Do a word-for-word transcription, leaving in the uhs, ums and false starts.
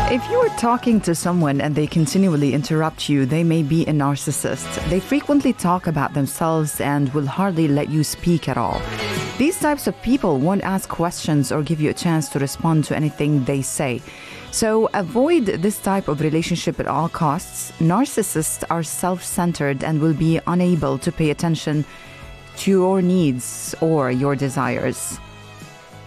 If you are talking to someone and they continually interrupt you, they may be a narcissist. They frequently talk about themselves and will hardly let you speak at all. These types of people won't ask questions or give you a chance to respond to anything they say. So avoid this type of relationship at all costs. Narcissists are self-centered and will be unable to pay attention to your needs or your desires.